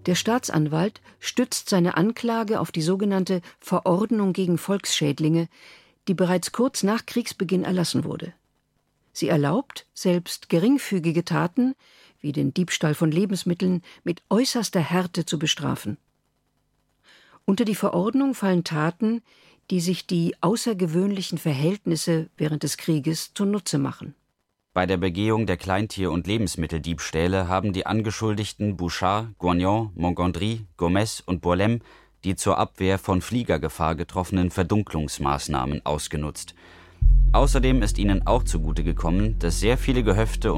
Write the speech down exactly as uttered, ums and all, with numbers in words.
Der Staatsanwalt stützt seine Anklage auf die sogenannte Verordnung gegen Volksschädlinge, die bereits kurz nach Kriegsbeginn erlassen wurde. Sie erlaubt, selbst geringfügige Taten, wie den Diebstahl von Lebensmitteln, mit äußerster Härte zu bestrafen. Unter die Verordnung fallen Taten, die sich die außergewöhnlichen Verhältnisse während des Krieges zunutze machen. Bei der Begehung der Kleintier- und Lebensmitteldiebstähle haben die Angeschuldigten Bouchard, Goignon, Montgondry, Gomez und Bourlem die zur Abwehr von Fliegergefahr getroffenen Verdunklungsmaßnahmen ausgenutzt. Außerdem ist ihnen auch zugute gekommen, dass sehr viele Gehöfte